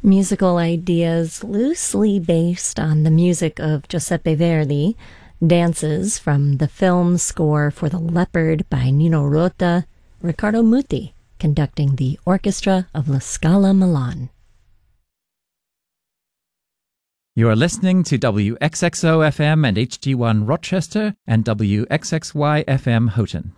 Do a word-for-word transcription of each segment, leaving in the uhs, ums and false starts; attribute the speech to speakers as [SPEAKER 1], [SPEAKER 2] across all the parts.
[SPEAKER 1] Musical ideas loosely based on the music of Giuseppe Verdi, dances from the film score for The Leopard by Nino Rota, Riccardo Muti conducting the orchestra of La Scala Milan.
[SPEAKER 2] You are listening to W X X O F M and H D one Rochester and W X X Y F M Houghton.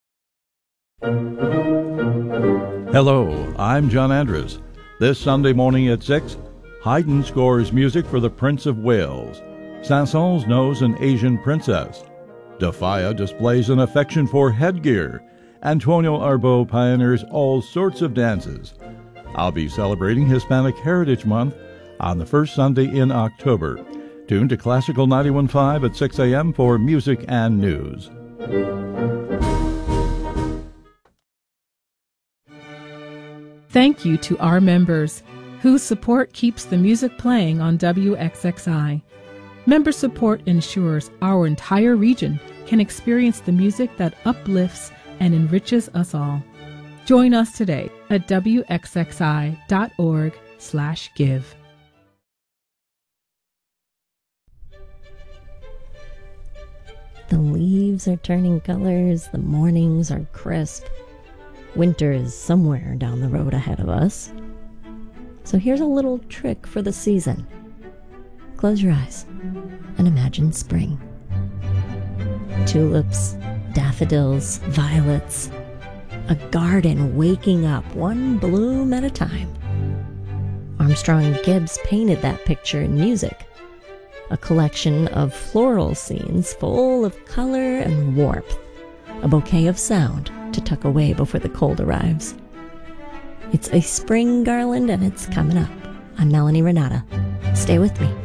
[SPEAKER 3] Hello, I'm John Andrews. This Sunday morning at six, Haydn scores music for the Prince of Wales. Saint-Saëns knows an Asian princess. Defia displays an affection for headgear. Antonio Arbo pioneers all sorts of dances. I'll be celebrating Hispanic Heritage Month on the first Sunday in October. Tune to Classical ninety-one point five at six a.m. for music and news.
[SPEAKER 4] Thank you to our members, whose support keeps the music playing on W X X I. Member support ensures our entire region can experience the music that uplifts and enriches us all. Join us today at W X X I dot org slash give.
[SPEAKER 1] The leaves are turning colors, the mornings are crisp. Winter is somewhere down the road ahead of us. So here's a little trick for the season. Close your eyes and imagine spring. Tulips, daffodils, violets. A garden waking up one bloom at a time. Armstrong Gibbs painted that picture in music. A collection of floral scenes full of color and warmth. A bouquet of sound to tuck away before the cold arrives. It's a spring garland and it's coming up. I'm Melanie Renata. Stay with me.